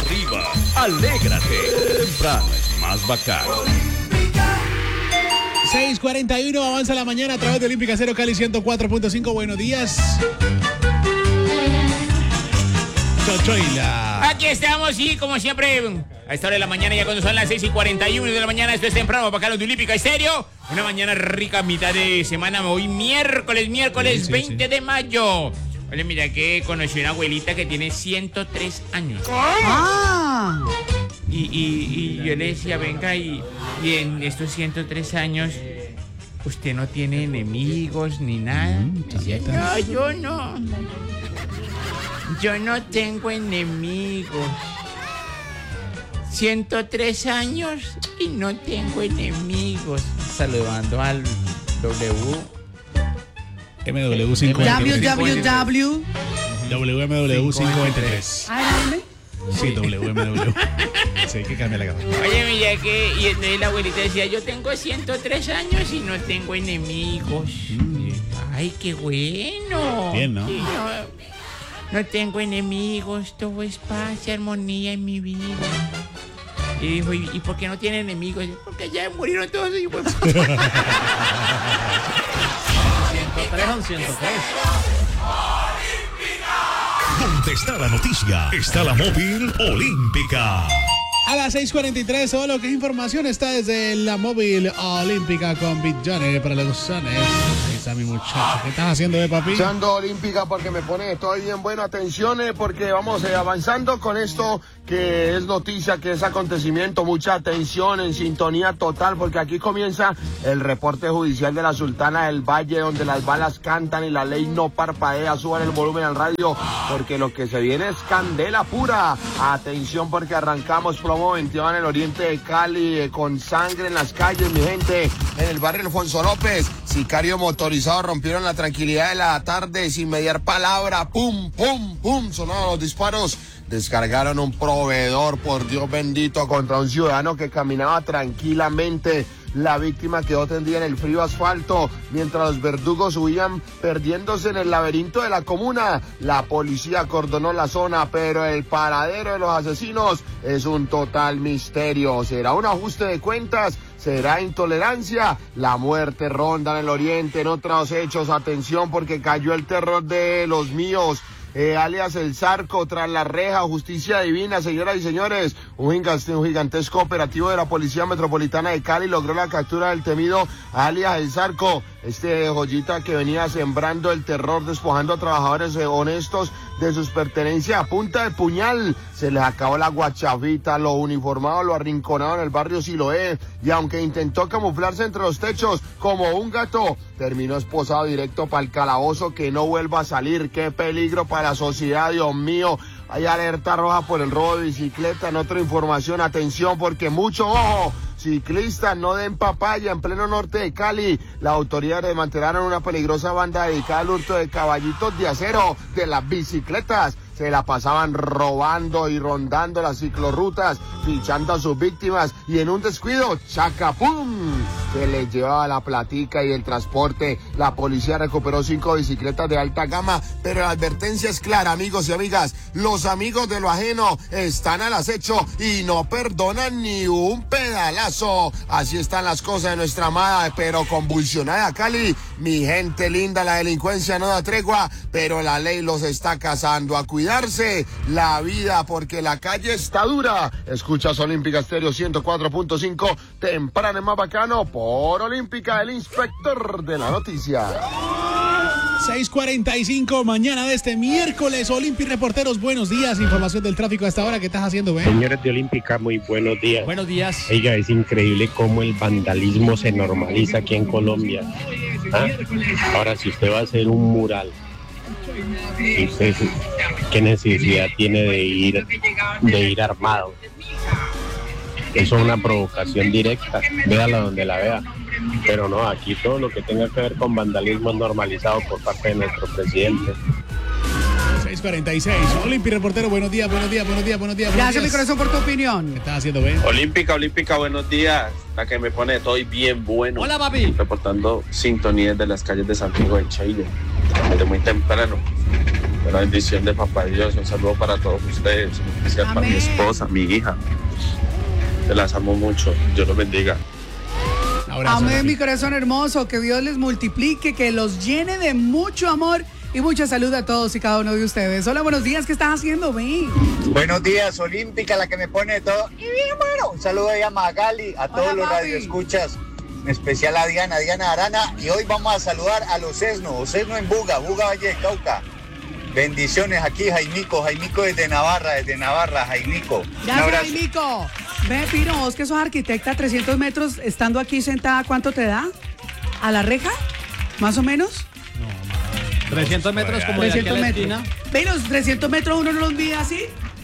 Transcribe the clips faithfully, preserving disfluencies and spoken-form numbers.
arriba, alégrate. Temprano es más bacano. seis cuarenta y uno, avanza la mañana a través de Olímpica Cero Cali ciento cuatro punto cinco. Buenos días. Chochoila. Aquí estamos y como siempre, a esta hora de la mañana, ya cuando son las seis y cuarenta y uno de la mañana, esto es temprano para acá de Olímpica Estéreo. Una mañana rica, mitad de semana, hoy miércoles, miércoles sí, sí, veinte sí. de mayo. Oye, mira que conocí una abuelita que tiene ciento tres años. Ah. Y, y, y yo le decía, venga, y, y en estos ciento tres años, ¿usted no tiene enemigos ni nada? Mm, decía, no, yo no. Yo no tengo enemigos. ciento tres años y no tengo enemigos. Saludando al W. M W cinco veintitrés. W W W. W M W cinco veintitrés. Sí, W M W. Sí, hay que cambiar la cabeza. Oye, mira que... Y entonces la abuelita decía, yo tengo ciento tres años y no tengo enemigos. Mm. Ay, qué bueno. Bien, ¿no? Sí, no, no tengo enemigos, todo es paz y armonía en mi vida. Y dijo, ¿y, ¿y por qué no tiene enemigos? Porque ya murieron todos. Y pues... ciento tres o ciento tres. Donde está la noticia, está la móvil olímpica. A las seis cuarenta y tres, todo lo que es información está desde la móvil olímpica con Big Johnny para los Sones. Ahí está mi muchacho. ¿Qué estás haciendo, de papi? Echando olímpica porque me pone, estoy bien bueno. Atención, eh, porque vamos eh, avanzando con esto que es noticia, que es acontecimiento. Mucha atención, en sintonía total, porque aquí comienza el reporte judicial de la Sultana del Valle, donde las balas cantan y la ley no parpadea. Suban el volumen al radio, porque lo que se viene es candela pura. Atención, porque arrancamos promo veintidós en el oriente de Cali, eh, con sangre en las calles, mi gente. En el barrio Alfonso López, sicario motorizado rompieron la tranquilidad de la tarde sin mediar palabra. Pum, pum, pum, sonaron los disparos. Descargaron un proveedor, por Dios bendito, contra un ciudadano que caminaba tranquilamente. La víctima quedó tendida en el frío asfalto mientras los verdugos huían perdiéndose en el laberinto de la comuna. La policía acordonó la zona, pero el paradero de los asesinos es un total misterio. ¿Será un ajuste de cuentas? ¿Será intolerancia? La muerte ronda en el oriente. En otros hechos, atención, porque cayó el terror de los míos. Eh, alias El Zarco, tras la reja, justicia divina, señoras y señores. Un gigantesco, un gigantesco operativo de la Policía Metropolitana de Cali logró la captura del temido alias El Zarco, este joyita que venía sembrando el terror, despojando a trabajadores honestos de sus pertenencias a punta de puñal. Se les acabó la guachafita, lo uniformado, lo arrinconado en el barrio Siloé, y aunque intentó camuflarse entre los techos como un gato, terminó esposado directo para el calabozo. Que no vuelva a salir. Qué peligro para la sociedad, Dios mío. Hay alerta roja por el robo de bicicleta. En otra información, atención, porque mucho ojo. Ciclistas no den papaya en pleno norte de Cali. Las autoridades desmantelaron una peligrosa banda dedicada al hurto de caballitos de acero de las bicicletas. Se la pasaban robando y rondando las ciclorrutas, fichando a sus víctimas, y en un descuido, ¡chacapum!, se les llevaba la platica y el transporte. La policía recuperó cinco bicicletas de alta gama, pero la advertencia es clara, amigos y amigas. Los amigos de lo ajeno están al acecho y no perdonan ni un pedalazo. Así están las cosas de nuestra amada pero convulsionada Cali. Mi gente linda, la delincuencia no da tregua, pero la ley los está cazando. A cuidarse la vida, porque la calle está dura. Escuchas Olímpica Estéreo ciento cuatro punto cinco, temprano es más bacano, por Olímpica, el inspector de la noticia. seis cuarenta y cinco, mañana de este miércoles. Olímpica Reporteros, buenos días. Información del tráfico hasta ahora. ¿Qué estás haciendo, Ben? Señores de Olímpica, muy buenos días. Buenos días. Oiga, es increíble cómo el vandalismo se normaliza aquí en Colombia. ¿Ah? Ahora, si usted va a hacer un mural, ¿y usted qué necesidad tiene de ir, de ir armado? Eso es una provocación directa, véala donde la vea. Pero no, aquí todo lo que tenga que ver con vandalismo es normalizado por parte de nuestro presidente. seis cuarenta y seis, Olímpica Reportero, buenos días, buenos días, buenos días, buenos días. Buenos Gracias, días. mi corazón, por tu opinión. ¿Qué estás haciendo, Ben? Olímpica, Olímpica, buenos días. La que me pone, estoy bien bueno. Hola, papi. Reportando sintonías de las calles de Santiago de Chile, desde muy temprano. Una bendición de papá Dios, un saludo para todos ustedes, en especial para mi esposa, mi hija. Te las amo mucho, Dios los bendiga. Abrazo, amén, Rafi. Mi corazón hermoso, que Dios les multiplique, que los llene de mucho amor y mucha salud a todos y cada uno de ustedes. Hola, buenos días, ¿qué estás haciendo, Ben? Buenos días, Olímpica, la que me pone todo. Y bien, bueno, un saludo ahí a Magali, a todos Hola, los radioescuchas, en especial a Diana, Diana Arana. Y hoy vamos a saludar a los Osesno, Osesno en Buga, Buga Valle de Cauca. Bendiciones aquí, Jaimico, Jaimico desde Navarra, desde Navarra, Jaimico. Gracias, Jaimico. Ve, Pino, vos que sos arquitecta, trescientos metros, estando aquí sentada, ¿cuánto te da? ¿A la reja? ¿Más o menos? No, trescientos metros como de aquí a la esquina. Ve, los trescientos metros uno no los mide así.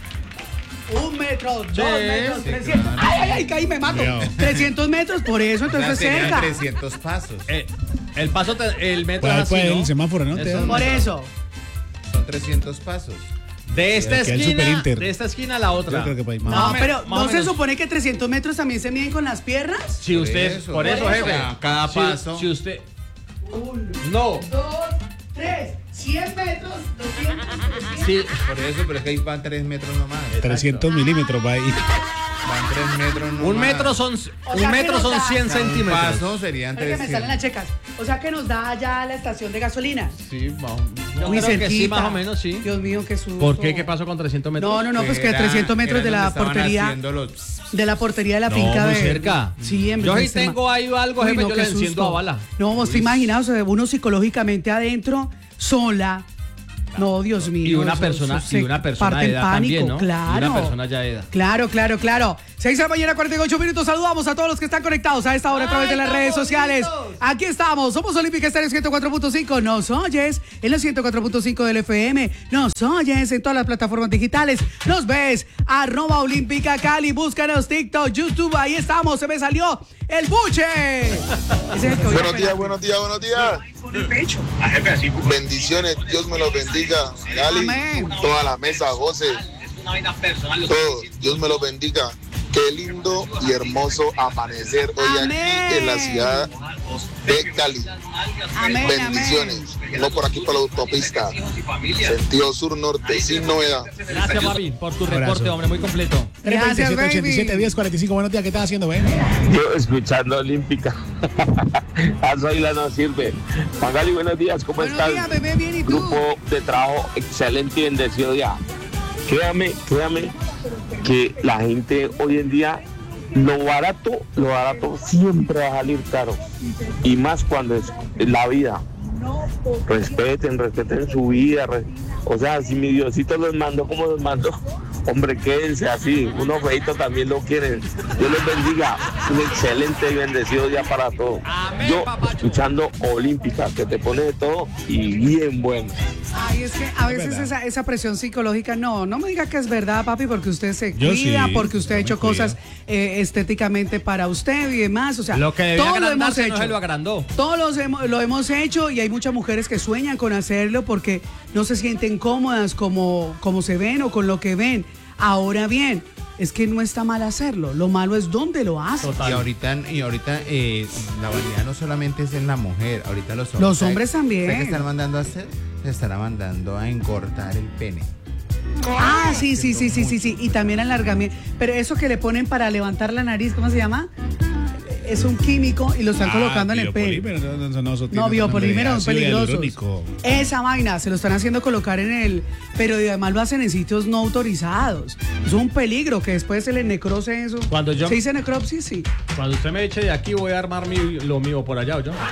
Un metro, dos sí, metros, sí, trescientos. Claro. Ay, ay, ay, caí, me mato. Dios. trescientos metros, por eso, entonces o sea, cerca. trescientos pasos. Eh, el paso, te, el metro pues, es así, pues, ¿no? El semáforo, ¿no? Eso, por eso. Son trescientos pasos. De esta esquina, de esta esquina a la otra. Yo creo que no, no, pero ¿no se supone que trescientos metros también se miden con las piernas? Si usted, eso, por eso, jefe. Cada paso. Si, si usted... Uno, no. dos, tres, cien metros, doscientos, trescientos. Sí, por eso, pero es que ahí van tres metros nomás. trescientos Exacto. milímetros va ahí. Van tres metros nomás. Un metro son, o un sea metro son da, cien centímetros. Un paso serían trescientos. Que me salen las checas. O sea que nos da ya la estación de gasolina. Sí, vamos. Yo Muy creo cerquita. que sí, más o menos, sí. Dios mío, qué susto. ¿Por qué? ¿Qué pasó con trescientos metros? No, no, no, pues que trescientos metros de la portería. Los... De la portería de la no, finca muy de. cerca. Sí, en yo ahí tengo ahí algo, jefe, Uy, no, yo le enciendo susto. a bala. No, vos te imaginas, o sea, uno psicológicamente adentro, sola. No, Dios mío. Y una persona, eso, y una persona de edad pánico, también, ¿no? Claro. Y una persona ya de edad. Claro, claro, claro. seis de la mañana, cuarenta y ocho minutos. Saludamos a todos los que están conectados a esta hora a través de las redes sociales. Aquí estamos. Somos Olímpica Estéreo ciento cuatro punto cinco. Nos oyes en los ciento cuatro punto cinco del F M. Nos oyes en todas las plataformas digitales. Nos ves. Arroba Olímpica Cali. Búscanos TikTok, YouTube. Ahí estamos. Se me salió el buche. Buenos días, buenos días, buenos días. Bendiciones. Dios me los bendiga. Gali, toda la mesa, José. Todos. Dios me los bendiga. Qué lindo y hermoso amanecer hoy amén. Aquí en la ciudad de Cali. Amén, bendiciones. No por aquí por la autopista. Sentido sur-norte, sin novedad. Gracias, papi, por tu reporte, hombre, muy completo. Gracias, baby. ochenta y siete, diez, cuarenta y cinco. Buenos días, ¿qué estás haciendo, Ben? Yo escuchando Olímpica. A Zoila no sirve. Magali, buenos días, ¿cómo buenos estás? Buenos días, bebé, bien, ¿y tú? Grupo de trabajo excelente y bendecido ya. Créame, créame que la gente hoy en día, lo barato, lo barato siempre va a salir caro. Y más cuando es la vida. Respeten, respeten su vida. Res... O sea, si mi Diosito los mandó como los mandó, hombre, quédense así. Unos feitos también lo quieren. Dios les bendiga. Un excelente y bendecido día para todos. Yo escuchando Olímpica, que te pone de todo y bien bueno. Ay, es que a veces esa, esa presión psicológica, no, no me diga que es verdad, papi, porque usted se Yo cuida, sí, porque usted ha hecho cosas eh, estéticamente para usted y demás. O sea, lo que todo lo hemos hecho. No se lo agrandó. Todos los hemos, lo hemos hecho y hay muchas mujeres que sueñan con hacerlo porque no se sienten cómodas como, como se ven o con lo que ven. Ahora bien, es que no está mal hacerlo, lo malo es dónde lo hace. Total. Y ahorita, y ahorita eh, la vanidad no solamente es en la mujer, ahorita los hombres. Los hombres ¿sabe, también. ¿sabe qué están mandando a hacer? Se estará mandando a encortar el pene. Ah, sí, sí, sí, sí, sí, sí. Y también alargamiento. Pero eso que le ponen para levantar la nariz, ¿cómo se llama? Es un químico y lo están ah, colocando en el pelo. No, no, no, no biopolímeros son peligrosos. Esa vaina se lo están haciendo colocar en el. Pero además lo hacen en sitios no autorizados. Es un peligro que después se le necrose eso. Cuando yo, ¿se dice necropsis? Sí. Cuando usted me eche de aquí, voy a armar mi, lo mío por allá, ¿o yo?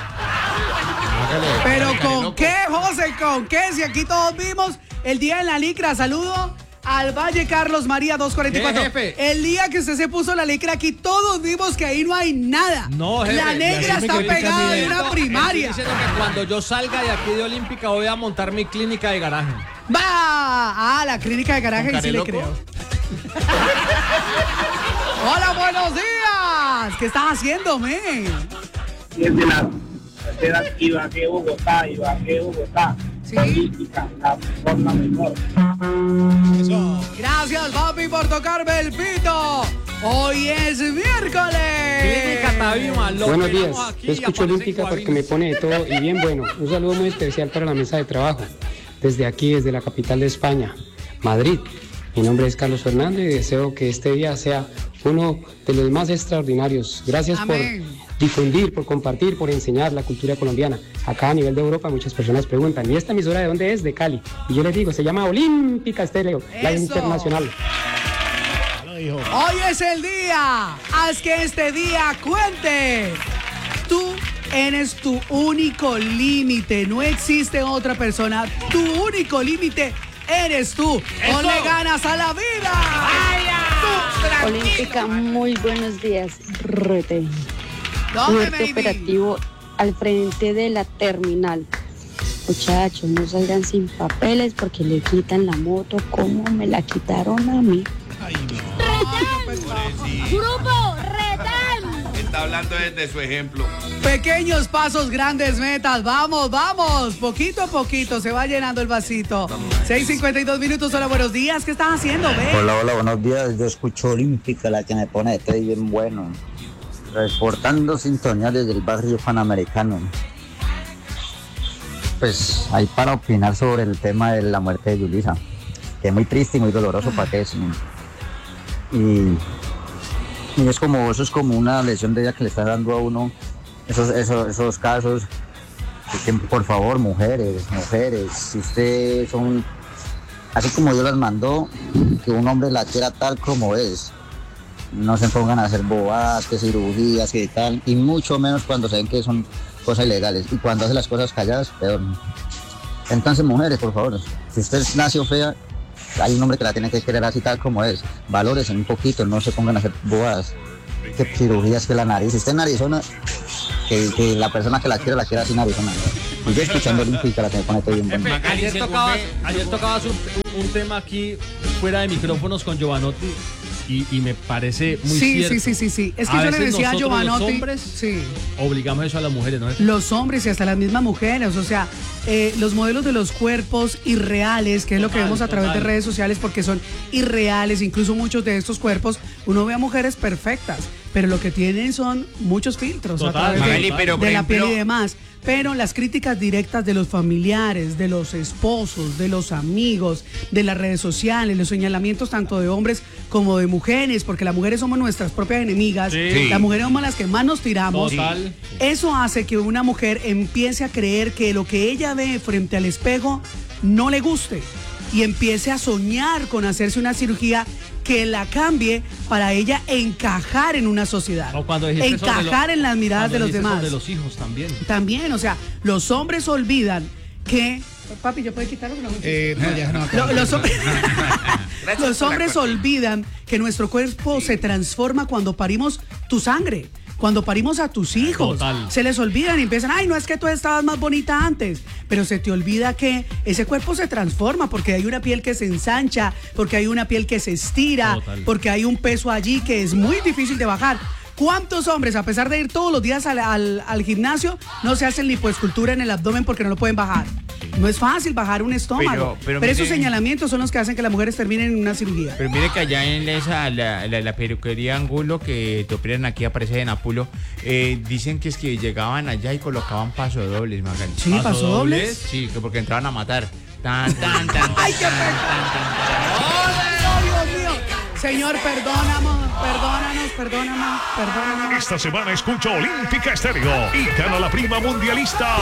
Pero ¿con qué, José? ¿Con qué? Si aquí todos vimos el día de la licra. Saludo al Valle Carlos María dos cuarenta y cuatro. Jefe? El día que usted se puso la licra aquí, todos vimos que ahí no hay nada. No, jefe. La negra está pegada de una primaria. Estoy diciendo que cuando yo salga de aquí de Olímpica voy a montar mi clínica de garaje. ¡Va! Ah, la clínica de garaje, sí le creo. Hola, buenos días. ¿Qué estás haciendo, men? Desde la tercera Ibagué, Bogotá, Ibagué, Bogotá. Sí. Olímpica, la forma mejor. Eso. Gracias, papi, por tocarme el pito. Hoy es miércoles. Clínica Tabima, lo buenos días. Yo escucho Olímpica porque me pone de todo y bien bueno. Un saludo muy especial para la mesa de trabajo. desde aquí, desde la capital de España, Madrid. Mi nombre es Carlos Fernando y deseo que este día sea uno de los más extraordinarios. Gracias Amén. por difundir, por compartir, por enseñar la cultura colombiana. Acá a nivel de Europa muchas personas preguntan, ¿y esta emisora de dónde es? De Cali. Y yo les digo, se llama Olímpica Estéreo, Eso. la internacional. Hoy es el día, haz que este día cuente. Tú eres tu único límite, no existe otra persona, tu único límite eres tú. Ponle ganas a la vida. Tú, Olímpica, muy buenos días. Rete. ¿Dónde, Fuerte operativo al frente de la terminal. Muchachos, no salgan sin papeles porque le quitan la moto como me la quitaron a mí. Ay, no. ¡Retén! ¡Grupo, retén! Está hablando desde su ejemplo. Pequeños pasos, grandes metas. Vamos, vamos. Poquito a poquito se va llenando el vasito. seis cincuenta y dos minutos. Hola, buenos días. ¿Qué estás haciendo, ve? Hola, hola, buenos días. Yo escucho Olímpica, la que me pone este bien bueno. Reportando sintonía desde el barrio Panamericano. Pues ahí para opinar sobre el tema de la muerte de Yulisa, que es muy triste y muy doloroso para que es. Y, y es como, eso es como una lección de ella que le está dando a uno esos, esos, esos casos. Que, por favor, mujeres, mujeres, si ustedes son, así como Dios las mandó, que un hombre la quiera tal como es. No se pongan a hacer bobadas, que cirugías, que tal, y mucho menos cuando saben que son cosas ilegales. Y cuando hacen las cosas calladas, peor. Entonces, mujeres, por favor, si usted nació fea, hay un hombre que la tiene que querer así tal como es. Valóresen un poquito, no se pongan a hacer bobadas. Que cirugías, que la nariz. Si usted es narizona, que, que la persona que la quiere, la quiera así narizona. Y yo escuchando Olímpica, la que me pone todo bien bueno. Ayer tocabas, ayer tocabas un, un tema aquí fuera de micrófonos con Giovanotti. Y, y me parece muy sí, cierto. Sí, sí, sí, sí. Es que a yo le decía a Giovanotti. Los hombres sí. obligamos eso a las mujeres, ¿no? Los hombres y hasta las mismas mujeres. O sea, eh, los modelos de los cuerpos irreales, que es total, lo que vemos a total. través de redes sociales, porque son irreales. Incluso muchos de estos cuerpos, uno ve a mujeres perfectas, pero lo que tienen son muchos filtros total, a través Magali, de, pero, de ejemplo, la piel y demás. Pero las críticas directas de los familiares, de los esposos, de los amigos, de las redes sociales, los señalamientos tanto de hombres como de mujeres, porque las mujeres somos nuestras propias enemigas, sí. Las mujeres somos las que más nos tiramos. Total. Eso hace que una mujer empiece a creer que lo que ella ve frente al espejo no le guste y empiece a soñar con hacerse una cirugía que la cambie para ella encajar en una sociedad, o cuando encajar lo, en las miradas de los demás. De los hijos también. También, o sea, los hombres olvidan que... Papi, ¿yo puedo quitarlo? No, eh, no, ya no. Lo, los hombres, los hombres olvidan que nuestro cuerpo se transforma cuando parimos tu sangre. Cuando parimos a tus hijos, total. Se les olvidan y empiezan, ay, no es que tú estabas más bonita antes, pero se te olvida que ese cuerpo se transforma porque hay una piel que se ensancha, porque hay una piel que se estira, total. Porque hay un peso allí que es muy difícil de bajar. ¿Cuántos hombres, a pesar de ir todos los días al, al, al gimnasio, no se hacen lipoescultura en el abdomen porque no lo pueden bajar? No es fácil bajar un estómago. Pero, pero, pero mire, esos señalamientos son los que hacen que las mujeres terminen en una cirugía. Pero mire que allá en esa, la, la, la peluquería Angulo, que te operan aquí, aparece en Apulo, eh, dicen que es que llegaban allá y colocaban pasodobles, Magali. ¿Sí, pasodobles? Sí, que porque entraban a matar. Tan, tan, tan. ¡Ay, qué ¡Oh, Dios mío! Señor, perdónanos, perdónanos, perdónanos, perdónanos. Esta semana escucha Olímpica Estéreo y gana la prima mundialista.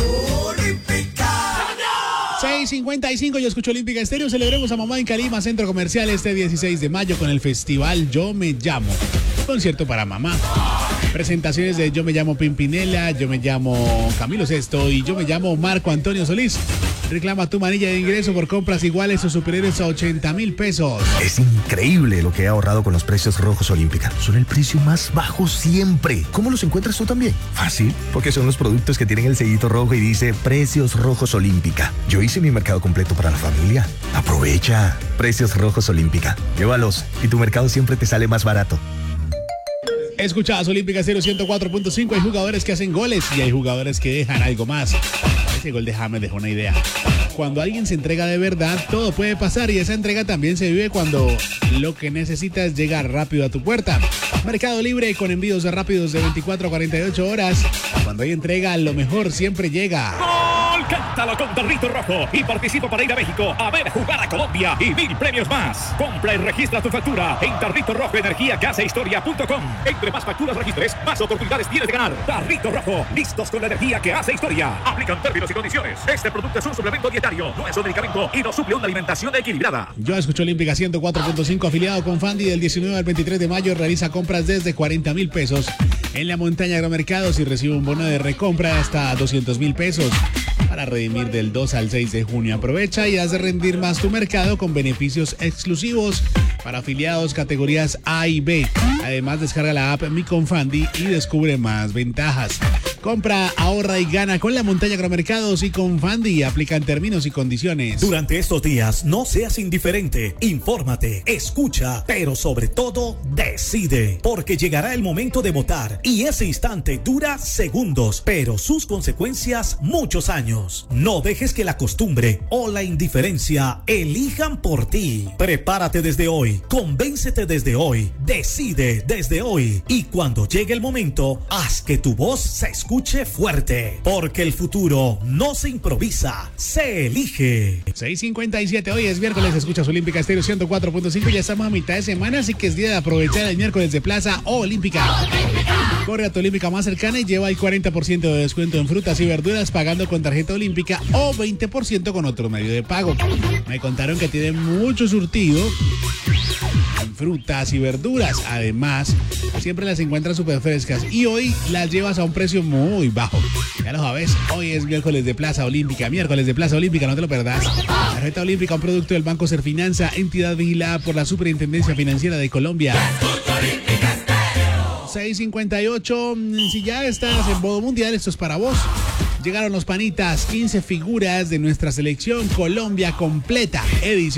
seis cincuenta y cinco, yo escucho Olímpica Estéreo. Celebremos a mamá en Calima, Centro Comercial, este dieciséis de mayo con el festival Yo Me Llamo. Concierto para mamá. Presentaciones de Yo Me Llamo Pimpinela, Yo Me Llamo Camilo Sesto y Yo Me Llamo Marco Antonio Solís. Reclama tu manilla de ingreso por compras iguales o superiores a ochenta mil pesos. Es increíble lo que he ahorrado con los precios rojos Olímpica. Son el precio más bajo siempre. ¿Cómo los encuentras tú también? Fácil, porque son los productos que tienen el sellito rojo y dice Precios Rojos Olímpica. Yo hice mi mercado completo para la familia. Aprovecha. Precios Rojos Olímpica. Llévalos y tu mercado siempre te sale más barato. Escuchas Olímpica Estéreo ciento cuatro punto cinco. Hay jugadores que hacen goles y hay jugadores que dejan algo más. Ese gol de James dejó una idea. Cuando alguien se entrega de verdad, todo puede pasar y esa entrega también se vive cuando lo que necesitas es llegar rápido a tu puerta. Mercado Libre con envíos rápidos de veinticuatro a cuarenta y ocho horas. Cuando hay entrega, lo mejor siempre llega. ¡Gol, Cántalo con Tarrito Rojo y participa para ir a México a ver jugar a Colombia y mil premios más. Compra y registra tu factura en Tarrito Rojo Energía Casa Historia punto com. Entre más facturas registres, más oportunidades tienes de ganar. Tarrito Rojo, listos con la energía que hace historia. Aplican términos y condiciones. Este producto es un suplemento dietario, no es un medicamento y no suple una alimentación equilibrada. Yo escucho Olímpica ciento cuatro punto cinco, afiliado con Fandi del diecinueve al veintitrés de mayo. Realiza compras desde cuarenta mil pesos en la Montaña Agromercados y recibe un bono de recompra hasta doscientos mil pesos para redimir del dos al seis de junio. Aprovecha y haz rendir más tu mercado con beneficios exclusivos para afiliados categorías A y B. Además, descarga la app Mi Confandi y descubre más ventajas. Compra, ahorra y gana con la Montaña Agromercados y Confandi. Aplican términos y condiciones. Durante estos días, no seas indiferente. Infórmate, escucha, pero sobre todo, decide. Porque llegará el momento de votar y ese instante dura segundos, pero sus consecuencias muchos años. No dejes que la costumbre o la indiferencia elijan por ti. Prepárate desde hoy, convéncete desde hoy, decide desde hoy y cuando llegue el momento, haz que tu voz se escuche fuerte, porque el futuro no se improvisa, se elige. seis cincuenta y siete, hoy es miércoles, escuchas Olímpica Estéreo ciento cuatro punto cinco, ya estamos a mitad de semana, así que es día de aprovechar el miércoles de Plaza Olímpica. Corre a tu Olímpica más cercana y lleva el cuarenta por ciento de descuento en frutas y verduras pagando con tarjeta Olímpica o veinte por ciento con otro medio de pago. Me contaron que tiene mucho surtido en frutas y verduras. Además, siempre las encuentras súper frescas y hoy las llevas a un precio muy bajo. Ya lo sabes, hoy es miércoles de Plaza Olímpica. Miércoles de Plaza Olímpica, no te lo perdás. Tarjeta Olímpica, un producto del Banco Serfinanza, entidad vigilada por la Superintendencia Financiera de Colombia. seis cincuenta y ocho, si ya estás en modo mundial, esto es para vos. Llegaron los panitas, quince figuras de nuestra selección Colombia completa, edición